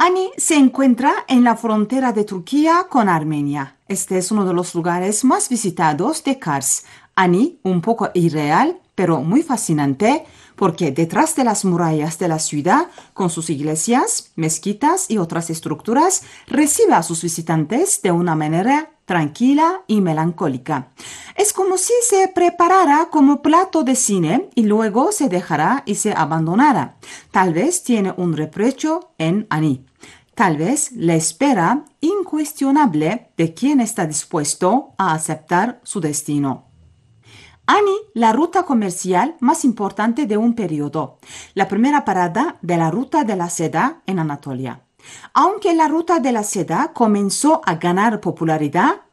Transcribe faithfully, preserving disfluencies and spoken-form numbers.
Ani se encuentra en la frontera de Turquía con Armenia. Este es uno de los lugares más visitados de Kars. Ani, un poco irreal, pero muy fascinante, porque detrás de las murallas de la ciudad, con sus iglesias, mezquitas y otras estructuras, recibe a sus visitantes de una manera tranquila y melancólica. Es como si se preparara como plato de cine y luego se dejara y se abandonara. Tal vez tiene un reprocho en Ani. Tal vez la espera incuestionable de quien está dispuesto a aceptar su destino. Ani, la ruta comercial más importante de un periodo, la primera parada de la ruta de la seda en Anatolia. Aunque la ruta de la seda comenzó a ganar popularidad